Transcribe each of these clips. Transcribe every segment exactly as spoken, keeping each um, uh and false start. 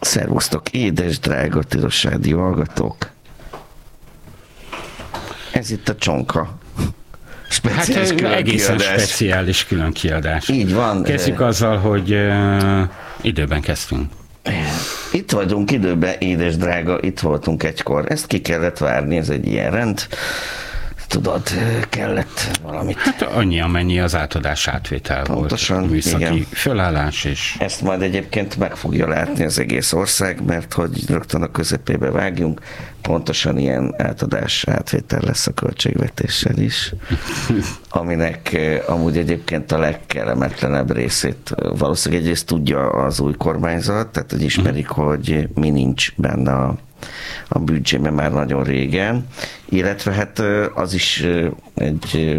Szervusztok, édes, drága Tilos Rádió hallgatók! Ez itt a Csonka. Speciális hát egészen kiadás. Speciális külön kiadás. Így van. Kezdjük azzal, hogy uh, időben kezdtünk. Itt vagyunk időben, édes, drága, itt voltunk egykor. Ezt ki kellett várni, ez egy ilyen rend. Tudod, kellett valamit. Hát annyi, amennyi az átadás átvétel Pontosan, volt. Műszaki igen. Fölállás és... Ezt majd egyébként meg fogja látni az egész ország, mert hogy rögtön a közepébe vágjunk, pontosan ilyen átadás átvétel lesz a költségvetéssel is, aminek amúgy egyébként a legkellemetlenebb részét valószínűleg egyrészt tudja az új kormányzat, tehát hogy ismerik, hogy mi nincs benne a a büdzsében már nagyon régen, illetve hát az is egy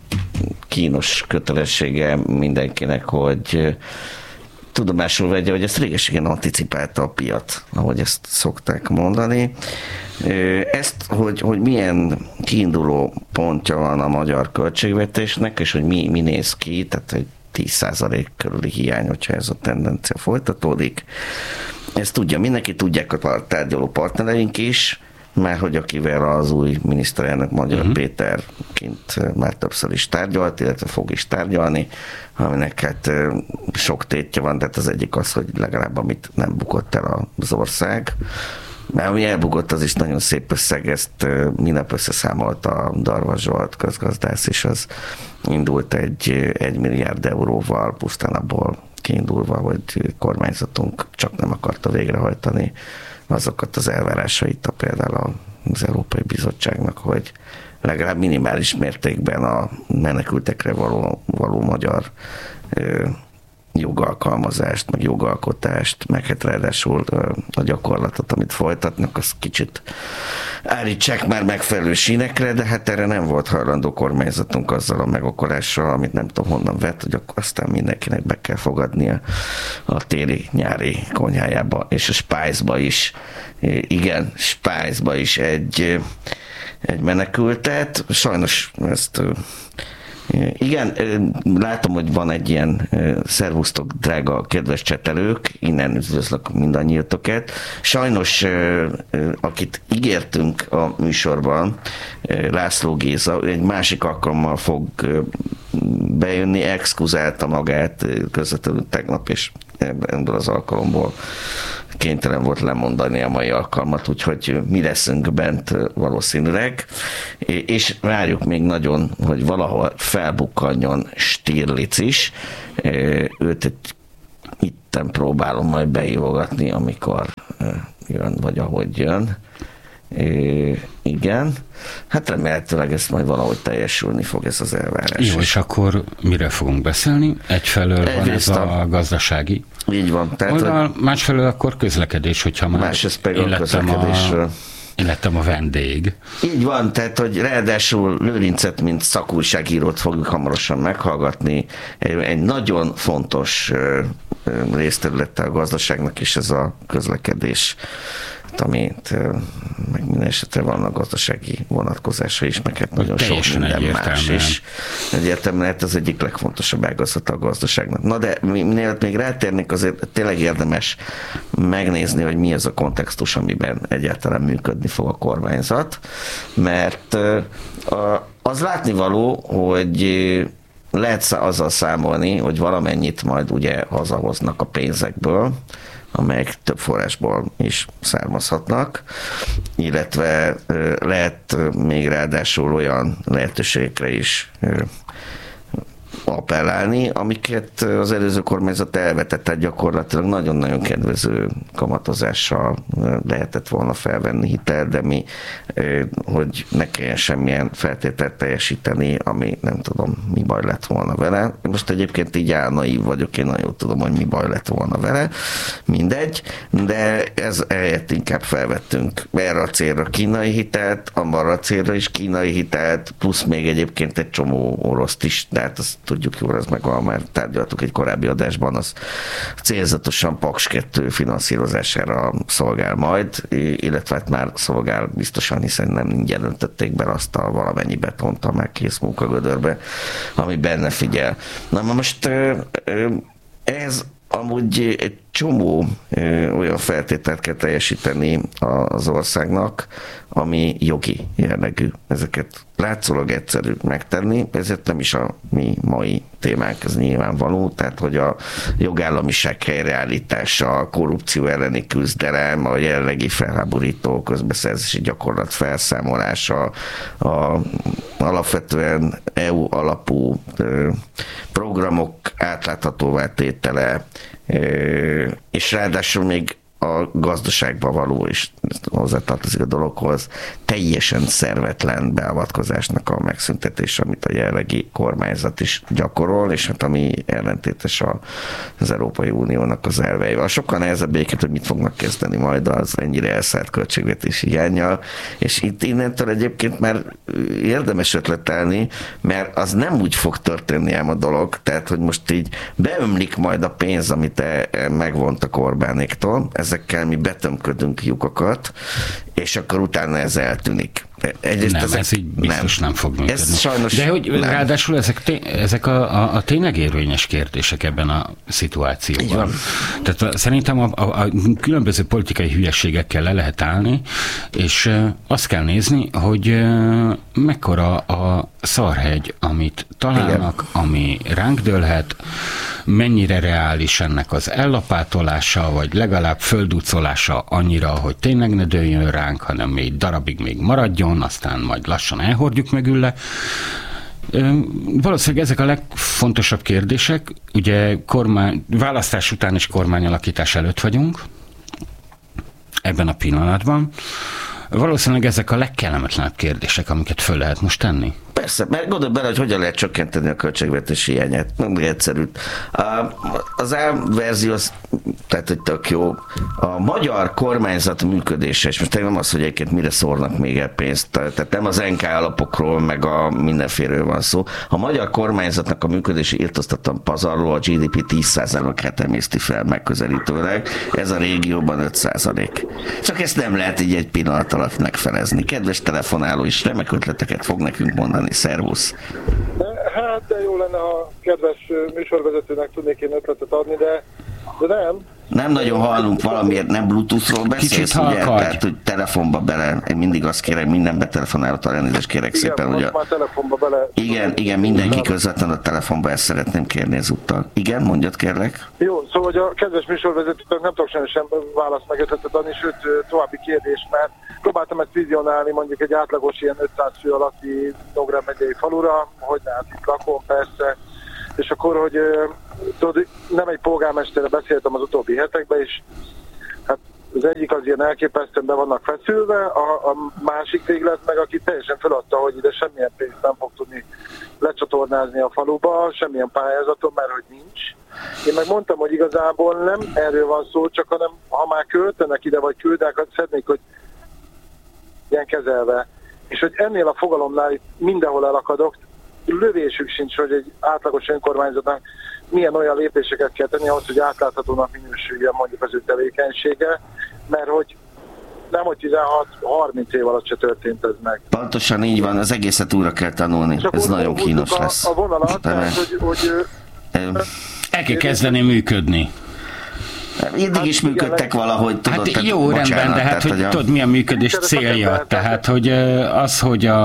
kínos kötelessége mindenkinek, hogy tudomásul vegye, hogy ezt régeségen anticipálta a piac, ahogy ezt szokták mondani. Ezt, hogy, hogy milyen kiinduló pontja van a magyar költségvetésnek, és hogy mi, mi néz ki, tehát egy tíz százalék körüli hiány, hogyha ez a tendencia folytatódik. Ezt tudja mindenki, tudják a tárgyaló partnereink is, mert hogy akivel az új miniszterelnök Magyar uh-huh. Péter kint már többször is tárgyalt, illetve fog is tárgyalni, aminek hát sok tétje van, tehát az egyik az, hogy legalább amit nem bukott el az ország, mert ami elbukott, az is nagyon szép összeg, ezt minap összeszámolta a Darvas Zsolt közgazdász, és az indult egy, egy milliárd euróval, pusztán abból kiindulva, hogy kormányzatunk csak nem akarta végrehajtani azokat az elvárásait, a például az Európai Bizottságnak, hogy legalább minimális mértékben a menekültekre való, való magyar ö, jogalkalmazást, meg jogalkotást, meg hát ráadásul a gyakorlatot, amit folytatnak, az kicsit állítsák már megfelelő sínekre, de hát erre nem volt hajlandó kormányzatunk azzal a megokolással, amit nem tudom honnan vett, hogy akkor aztán mindenkinek be kell fogadnia a téli-nyári konyhájába, és a Spice-ba is, igen, Spice-ba is egy, egy menekültet. Sajnos ezt igen, látom, hogy van egy ilyen szervusztok, drága, kedves csetelők, innen üdvözlök mindannyiatokat. Sajnos, akit ígértünk a műsorban, László Géza, egy másik alkalommal fog bejönni, exkuzálta magát közvetlenül tegnap, és ebből az alkalomból kénytelen volt lemondani a mai alkalmat, úgyhogy mi leszünk bent valószínűleg, és várjuk még nagyon, hogy valahol felbukkanjon Stirlitz is. Őt egy itten próbálom majd beívogatni, amikor jön, vagy ahogy jön. É, igen. Hát remélhetőleg ezt majd valahogy teljesülni fog ez az elvárás. Jó, és akkor mire fogunk beszélni? Egyfelől Egyrészt van ez a, a gazdasági így van. Tehát, oldal, másfelől akkor közlekedés, hogyha már másrészt pedig a közlekedésről. Illettem a vendég. Így van, tehát, hogy ráadásul Lőrincet, mint szakújságírót fogjuk hamarosan meghallgatni. Egy nagyon fontos részterülete a gazdaságnak is ez a közlekedés, amit meg minden esetre vannak gazdasági vonatkozása is, meg hát nagyon sok minden más is. Egyértelműen hát az egyik legfontosabb ágazata a gazdaságnak. Na de minél még rátérnék, azért tényleg érdemes megnézni, hogy mi az a kontextus, amiben egyáltalán működni fog a kormányzat, mert az látnivaló, hogy lehet azzal számolni, hogy valamennyit majd ugye hazahoznak a pénzekből, amelyek több forrásból is származhatnak, illetve lehet még ráadásul olyan lehetőségekre is appellálni, amiket az előző kormányzat elvetett, tehát gyakorlatilag nagyon-nagyon kedvező kamatozással lehetett volna felvenni hitel, de mi, hogy ne kelljen semmilyen feltételt teljesíteni, ami nem tudom, mi baj lett volna vele. Most egyébként így álnaív vagyok, én nagyon tudom, hogy mi baj lett volna vele, mindegy, de ez helyett inkább felvettünk erre a célra kínai hitelt, arra a célra is kínai hitelt, plusz még egyébként egy csomó oroszt is, tehát azt tudjuk jól, ez meg van, már tárgyaltuk egy korábbi adásban, az célzatosan Paks kettő finanszírozására szolgál majd, illetve hát már szolgál biztosan, hiszen nem jelentették be azt a valamennyi betont a már kész munkagödörbe, ami benne figyel. Na most ez amúgy egy csomó ö, olyan feltételt kell teljesíteni az országnak, ami jogi jellegű. Ezeket látszólag egyszerű megtenni, ezért nem is a mi mai témánk, ez nyilvánvaló, tehát hogy a jogállamiság helyreállítása, a korrupció elleni küzdelem, a jelenlegi felháborító közbeszerzési gyakorlat felszámolása, a alapvetően é u alapú programok átláthatóvá tétele, és ráadásul még a gazdaságba való, és hozzátartozik a dologhoz, teljesen szervetlen beavatkozásnak a megszüntetése, amit a jelenlegi kormányzat is gyakorol, és hát ami ellentétes az Európai Uniónak az elveivel. Sokkal nehezebb egyébként, hogy mit fognak kezdeni majd az ennyire elszállt költségvetési hiánnyal, és itt innentől egyébként már érdemes ötletelni, mert az nem úgy fog történni ám a dolog, tehát hogy most így beömlik majd a pénz, amit megvontak Orbánéktól, ezekkel mi betömködünk lyukakat, és akkor utána ez eltűnik. Egyrészt nem, ezek, ez így biztos nem, nem fog működni. Ez sajnos De hogy nem. Ráadásul ezek, té- ezek a, a, a tényleg érvényes kérdések ebben a szituációban. Tehát szerintem a, a, a különböző politikai hülyeségekkel le lehet állni, és azt kell nézni, hogy mekkora a szarhegy, amit találnak, igen, ami ránk dőlhet, mennyire reális ennek az ellapátolása, vagy legalább földúcolása annyira, hogy tényleg ne dőljön ránk, hanem még darabig még maradjon, aztán majd lassan elhordjuk mögülle. Valószínűleg ezek a legfontosabb kérdések, ugye kormány, választás után és kormányalakítás előtt vagyunk, ebben a pillanatban. Valószínűleg ezek a legkellemetlenebb kérdések, amiket föl lehet most tenni. Persze, mert gondolj bele, hogy hogyan lehet csökkenteni a költségvetési hiányát. Nem egyszerű. Az A verzió az, tehát hogy tök jó. A magyar kormányzat működése, és most nem az, hogy egyébként mire szórnak még el pénzt, tehát nem az en ká alapokról, meg a mindenféről van szó. A magyar kormányzatnak a működési írtoztatlan pazarló a gé dé pé tíz százalékát emészti fel megközelítőleg. Ez a régióban öt százalék. Csak ezt nem lehet így egy pillanat alatt megfelezni. Kedves telefonáló is remek ötleteket fog nekünk mondani. Szervusz! Hát, de jó lenne, ha kedves műsorvezetőnek tudnék én ötletet adni, de, de nem. Nem nagyon hallunk valamiért, nem Bluetoothról beszélsz, ugye? Tehát, hogy telefonba bele, én mindig azt kérem, minden betelefonálótól elnézést kérek igen, szépen, hogy a... már telefonba bele... Igen, igen, mindenki közvetlenül a telefonba, ezt szeretném kérni ezúttal. Igen, mondjad kérlek. Jó, szóval, hogy a kedves műsorvezetőnek nem tudok sem választ meg ötletet adni, sőt, további kérdés, mert próbáltam ezt vizionálni mondjuk egy átlagos ilyen ötszáz fő alatti Nógrád megyei falura, hogy hát itt lakom, persze, és akkor, hogy tudod, nem egy polgármesterre beszéltem az utóbbi hetekben, és hát az egyik az ilyen elképesztően be vannak feszülve, a, a másik véglet meg, aki teljesen feladta, hogy ide semmilyen pénzt nem fog tudni lecsatornázni a faluba, semmilyen pályázaton, mert hogy nincs. Én meg mondtam, hogy igazából nem erről van szó, csak hanem ha már költenek ide, vagy küldnek, hát szeretnék, hogy ilyen kezelve. És hogy ennél a fogalomnál itt mindenhol elakadok, lövésük sincs, hogy egy átlagos önkormányzatnak milyen olyan lépéseket kell tenni ahhoz, hogy átláthatónak minősüljön mondjuk az ő tevékenysége, mert hogy nem, hogy tizenhat-harminc év alatt se történt ez meg. Pontosan így van, az egészet újra kell tanulni. Csak ez nagyon kínos a, lesz. A vonalat, tehát, hogy, hogy el kell kezdeni működni. Mindig is működtek valahogy, tudod. Hát jó, bocsánat, rendben, de hát, hogy a... tudod, mi a működés célja? Tehát, hogy az, hogy a,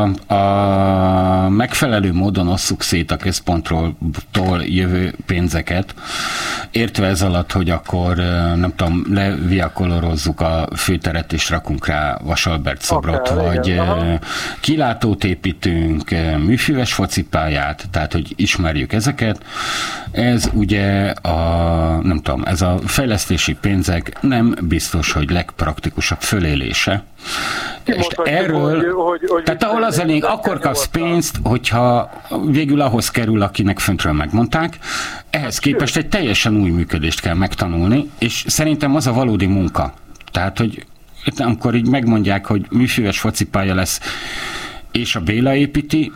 a megfelelő módon osszuk szét a központról jövő pénzeket, értve ez alatt, hogy akkor, nem tudom, leviakolorozzuk a főteret, és rakunk rá Vasalbert szobrot, okay, vagy igen. Kilátót építünk, műfüves focipályát, tehát, hogy ismerjük ezeket. Ez ugye a, nem tudom, ez a fejlesztési pénzek nem biztos, hogy legpraktikusabb fölélése. És most erről, hogy, hogy, hogy tehát ahol az elég, akkor kapsz pénzt, hogyha végül ahhoz kerül, akinek föntről megmondták, ehhez képest egy teljesen új működést kell megtanulni, és szerintem az a valódi munka. Tehát, hogy amikor így megmondják, hogy műfüves focipálya lesz, és a Béla építi,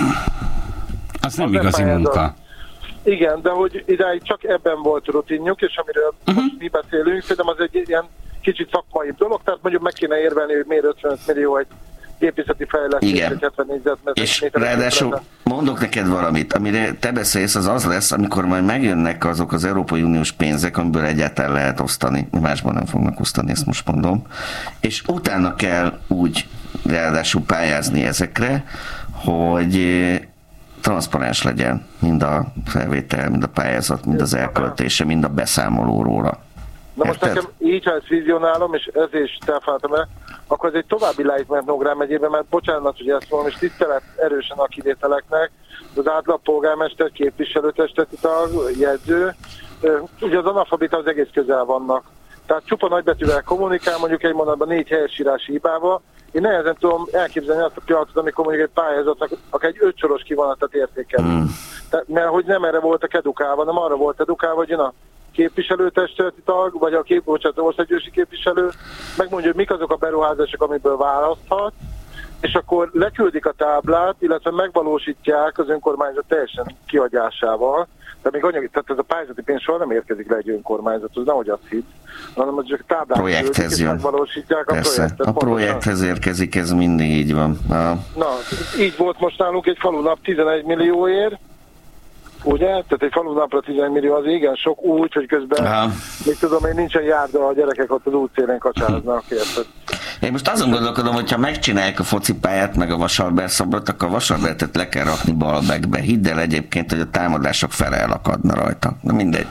az nem az igazi munka. Igen, de hogy idáig csak ebben volt rutinjuk, és amiről uh-huh. most mi beszélünk, szerintem az egy ilyen kicsit szakmai dolog, tehát mondjuk meg kéne érvelni, hogy miért ötvenöt millió egy gépészeti fejlesztés, hetven négyzetméter. És ráadásul mondok neked valamit, amire te beszélsz, az az lesz, amikor majd megjönnek azok az Európai Uniós pénzek, amiből egyáltalán lehet osztani, másban nem fognak osztani, ezt most mondom, és utána kell úgy ráadásul pályázni ezekre, hogy transzparens legyen mind a felvétel, mind a pályázat, mind az elköltése, mind a beszámoló róla. Na most nekem így, ha ezt vizionálom, és ezért is telefonáltam el, akkor ez egy további lejtment Nógrád megyében, mert bocsánat, hogy ezt mondom, és tisztelet erősen a kivételeknek, az átlag polgármester, képviselőtesteti tag, jegyző, ugye az analfabéta az egész közel vannak. Tehát csupa nagybetűvel kommunikál, mondjuk egy mondatban négy helyesírási hibával. Én nehezen tudom elképzelni azt a pillanatot, amikor mondjuk egy pályázatnak akár egy ötsoros kivonatot értékel. Mm. Mert hogy nem erre voltak edukálva, nem arra volt edukálva, hogy jön a képviselőtestületi tag, vagy a kép, bocsánat, országgyűlési képviselő, megmondja, hogy mik azok a beruházások, amiből választhat, és akkor leküldik a táblát, illetve megvalósítják az önkormányzat teljesen kiadásával. De még anyagi, tehát ez a pályázati pénz soha nem érkezik le egy önkormányzathoz, nehogy azt hitt, hanem az csak táblát projekthez jön. Megvalósítják a Persze. projektet. A projekthez érkezik, ez mindig így van. A... Na, így volt most nálunk egy falunap tizenegy millióért, ugye? Tehát egy falunapra tizenegy millió az igen sok, úgy, hogy közben, Aha. mit tudom én, nincsen járda, a gyerekek ott az útszélén kacsáznak, érted? Én most azon gondolkodom, hogyha megcsinálják a focipályát, meg a Vasalber szobrot, akkor a Vasalbertet le kell rakni Balbekbe. Hidd el egyébként, hogy a támadások fele elakadna rajta. Na mindegy.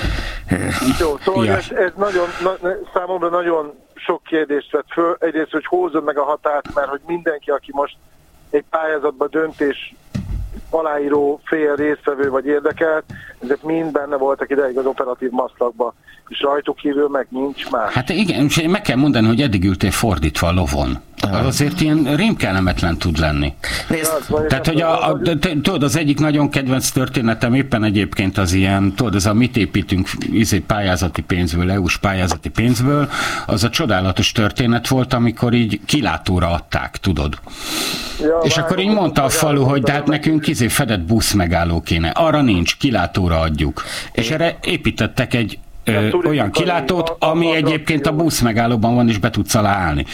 Jó, szóval ez, ez nagyon, na, számomra nagyon sok kérdést vett föl. Egyrészt, hogy húzod meg a határt, mert hogy mindenki, aki most egy pályázatban döntés aláíró, fél, résztvevő vagy érdekelt, ezek mind benne voltak ideig az operatív maszlakba, és rajtuk kívül meg nincs más. Hát igen, és meg kell mondani, hogy eddig ültél fordítva a lovon. Az azért ilyen rémkellemetlen tud lenni. Nézd, tehát, hogy a, a, tudod, az egyik nagyon kedvenc történetem éppen egyébként az ilyen, tudod, az a mit építünk izé, pályázati pénzből, é u-s pályázati pénzből, az a csodálatos történet volt, amikor így kilátóra adták, tudod. Ja, és akkor így mondta a falu, hogy de hát nekünk izé fedett busz megálló kéne. Arra nincs, kilátóra adjuk. És erre építettek egy ö, olyan kilátót, ami egyébként a busz megállóban van, és be tudsz alá állni.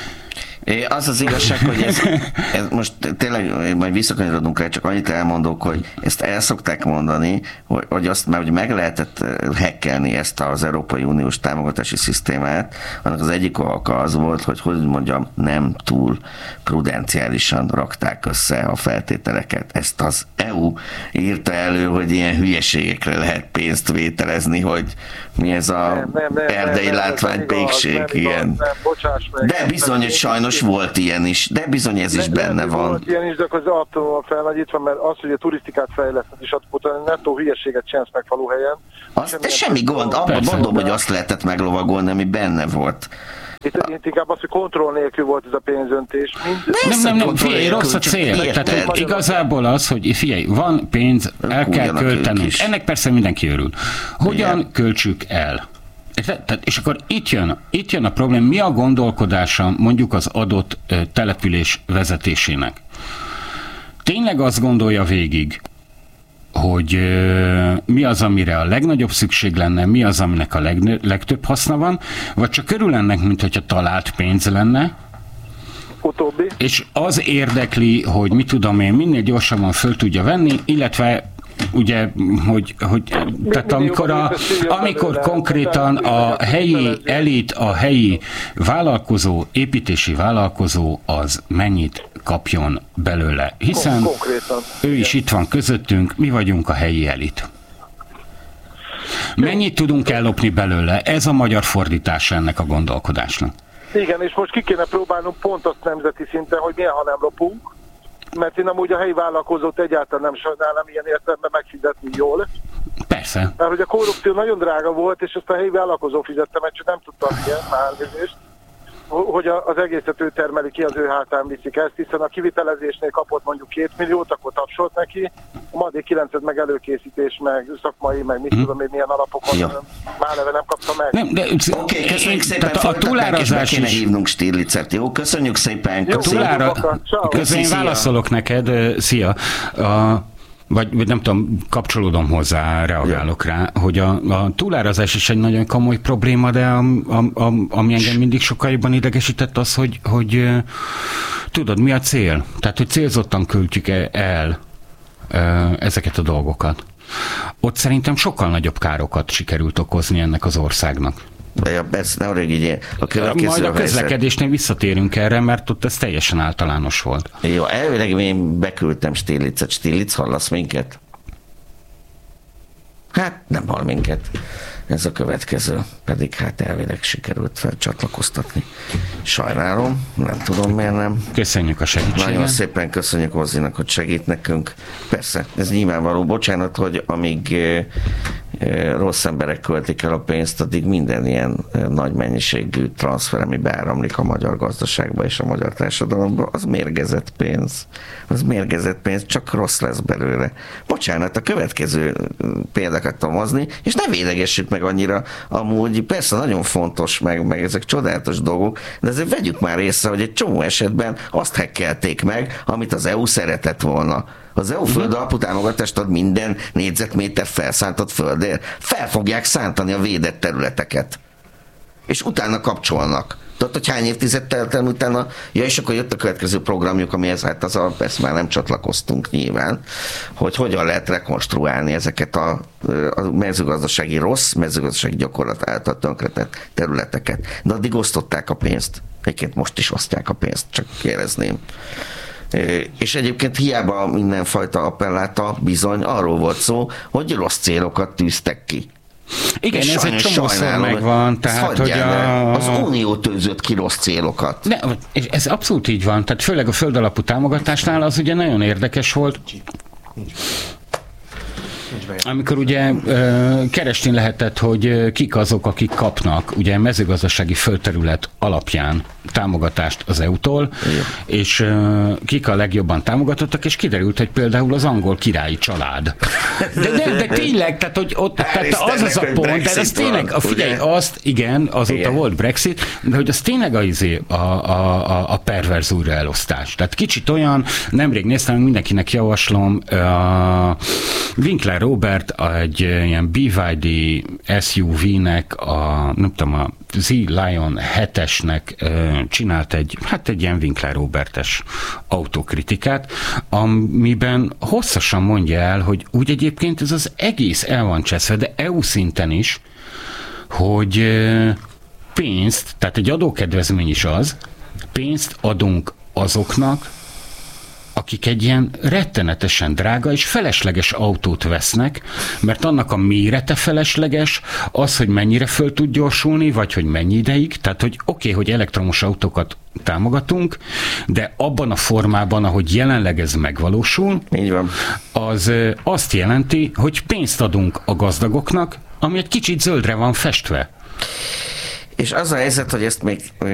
É, az az igazság, hogy ez, ez most tényleg majd visszakanyarodunk rá, csak annyit elmondok, hogy ezt el szokták mondani, hogy, hogy azt már hogy meg lehetett hackelni ezt az Európai Uniós támogatási szisztémát, annak az egyik oka az volt, hogy hogy mondjam, nem túl prudenciálisan rakták össze a feltételeket. Ezt az é u írta elő, hogy ilyen hülyeségekre lehet pénzt vételezni, hogy mi ez a nem, nem, nem, erdei látványpékség, ilyen. De bizony, hogy sajnos volt ilyen is, de bizony ez is benne nem, van. Volt ilyen is, de akkor az attól felnagyítva, mert az, hogy a turisztikát fejlesztett, és attól nettó hülyeséget csinálsz meg faluhelyen. Az, de semmi gond, abban mondom, hogy azt lehetett meglovagolni, ami benne volt. Itt, itt inkább az, hogy kontroll nélkül volt ez a pénzöntés. Nem, nem, nem, figyelj, rossz a cél. Tehát igazából az, hogy figyelj, van pénz, el kell költenünk. Ennek persze mindenki örül. Hogyan igen. költsük el? Tehát, és akkor itt jön, itt jön a probléma, mi a gondolkodása mondjuk az adott uh, település vezetésének. Tényleg azt gondolja végig, hogy uh, mi az, amire a legnagyobb szükség lenne, mi az, aminek a leg, legtöbb haszna van, vagy csak körül ennek, mint hogyha talált pénz lenne, utóbbi. És az érdekli, hogy mit tudom én, minél gyorsabban föl tudja venni, illetve ugye, hogy, hogy tehát amikor, a, amikor konkrétan a helyi elit, a helyi vállalkozó, építési vállalkozó az mennyit kapjon belőle, hiszen ő is itt van közöttünk, mi vagyunk a helyi elit. Mennyit tudunk ellopni belőle? Ez a magyar fordítása ennek a gondolkodásnak. Igen, és most ki kéne próbálnunk pont azt nemzeti szinten, hogy milyen, ha nem lopunk, mert én amúgy a helyi vállalkozót egyáltalán nem sajnálom ilyen értelemben megfizetni jól. Persze. Mert hogy a korrupció nagyon drága volt, és ezt a helyi vállalkozó fizette, mert csak nem tudtam ilyen, már elnézést, hogy az egészet ő termeli ki, az ő hátán viszik ezt, hiszen a kivitelezésnél kapott mondjuk két milliót, akkor tapsolt neki, a madé kilencet meg előkészítés, meg szakmai, meg mit hmm. tudom én milyen alapokon, ja. már neve nem kapta meg. Nem, de oké, okay, köszönjük szépen, a, a túlárazás is. Kéne hívnunk Stirlicet, jó? Köszönjük szépen. Jó, túlára... Köszönöm, én válaszolok neked, szia. A... Vagy, vagy nem tudom, kapcsolódom hozzá, reagálok ja. rá, hogy a, a túlárazás is egy nagyon komoly probléma, de a, a, a, ami engem mindig sokkal jobban idegesített az, hogy, hogy tudod, mi a cél? Tehát, hogy célzottan költjük el ezeket a dolgokat. Ott szerintem sokkal nagyobb károkat sikerült okozni ennek az országnak. Ja, persze, nem rég a következő Majd a közlekedésnél visszatérünk erre, mert ott ez teljesen általános volt. Jó, elvileg én beküldtem Stilitzet. Stilic, hallasz minket? Hát nem hall minket. Ez a következő, pedig hát elvileg sikerült felcsatlakoztatni. Sajnálom, nem tudom miért nem. Köszönjük a segítséget. Nagyon szépen köszönjük Ozzinak, hogy segít nekünk. Persze, ez nyilvánvaló. Bocsánat, hogy amíg e, e, rossz emberek költik el a pénzt, addig minden ilyen e, nagy mennyiségű transfer, ami beáramlik a magyar gazdaságba és a magyar társadalomba, az mérgezett pénz. Az mérgezett pénz, csak rossz lesz belőle. Bocsánat, a következő példákat tudom hozni, és ne védegessük meg annyira, amúgy persze nagyon fontos, meg, meg ezek csodálatos dolgok, de azért vegyük már észre, hogy egy csomó esetben azt hekkelték meg, amit az é u szeretett volna. Az é u föld alapú támogatást ad minden négyzetméter felszántott földért. Fel fogják szántani a védett területeket. És utána kapcsolnak. Tudod, hogy hány évtized telt el utána? Ja, és akkor jött a következő programjuk, amihez hát az a, persze már nem csatlakoztunk nyilván, hogy hogyan lehet rekonstruálni ezeket a, a mezőgazdasági rossz, mezőgazdasági gyakorlat által tönkretett területeket. De addig osztották a pénzt. Egyébként most is osztják a pénzt, csak kérdezném. És egyébként hiába mindenfajta appelláta bizony arról volt szó, hogy rossz célokat tűztek ki. Igen, és ez egy csomószor megvan. Tehát, hogy a... Az Unió tűzött ki rossz célokat. De, ez abszolút így van. Tehát főleg a földalapú támogatásnál az ugye nagyon érdekes volt. Amikor ugye keresni lehetett, hogy kik azok, akik kapnak ugye mezőgazdasági földterület alapján támogatást az é u-tól, és kik a legjobban támogatottak, és kiderült, hogy például az angol királyi család. De, de, de tényleg, tehát, hogy ott, tehát az az a pont, de ez tényleg, a, figyelj, azt, igen, azóta igen. volt Brexit, de hogy az tényleg a, a, a, a perverz újraelosztás. Tehát kicsit olyan, nemrég néztem, mindenkinek javaslom, a Winkler Robert egy ilyen bé vé dé es u vé-nek, a, nem tudom, a Z-Lion hetesnek csinált egy, hát egy ilyen Winkler Robertes autokritikát, amiben hosszasan mondja el, hogy úgy egyébként ez az egész el van cseszve, de é u szinten is, hogy pénzt, tehát egy adókedvezmény is az, pénzt adunk azoknak, akik egy ilyen rettenetesen drága és felesleges autót vesznek, mert annak a mérete felesleges, az, hogy mennyire föl tud gyorsulni, vagy hogy mennyi ideig, tehát hogy oké, okay, hogy elektromos autókat támogatunk, de abban a formában, ahogy jelenleg ez megvalósul, így van. Az azt jelenti, hogy pénzt adunk a gazdagoknak, ami egy kicsit zöldre van festve. És az a helyzet, hogy ezt még